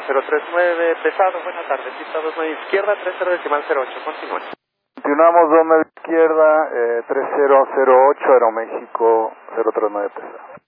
039 pesado, buenas tardes, pista 29 izquierda, 30.08, continúen. Continuamos 2 izquierda, 3008, Aeroméxico 039 pesado.